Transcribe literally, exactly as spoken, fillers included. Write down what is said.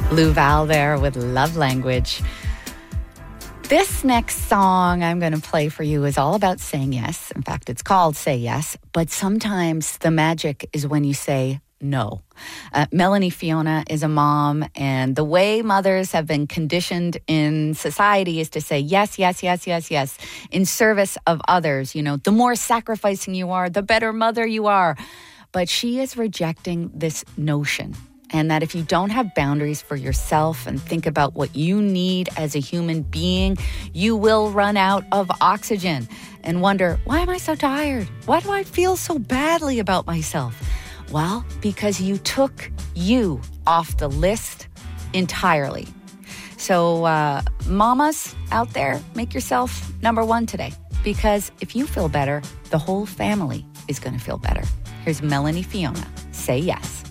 Lou Val there with Love Language. This next song I'm going to play for you is all about saying yes. In fact, it's called Say Yes, but sometimes the magic is when you say no. Uh, Melanie Fiona is a mom, and the way mothers have been conditioned in society is to say yes, yes, yes, yes, yes, in service of others. You know, the more sacrificing you are, the better mother you are. But she is rejecting this notion, and that if you don't have boundaries for yourself and think about what you need as a human being, you will run out of oxygen and wonder, why am I so tired? Why do I feel so badly about myself? Well, because you took you off the list entirely. So, uh, mamas out there, make yourself number one today. Because if you feel better, the whole family is going to feel better. Here's Melanie Fiona. Say yes.